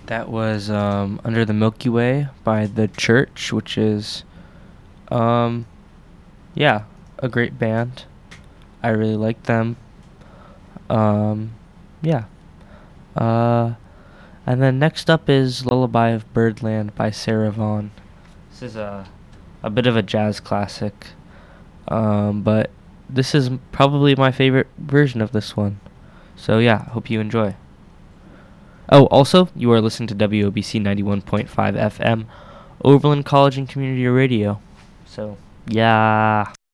That was Under the Milky Way by The Church, which is, um, yeah, a great band. I really like them. Um, yeah. Uh, and then next up is Lullaby of Birdland by Sarah Vaughan. This is a bit of a jazz classic, but this is probably my favorite version of this one. So yeah, hope you enjoy. Oh, also, you are listening to WOBC 91.5 FM, Overland College and Community Radio. So, yeah.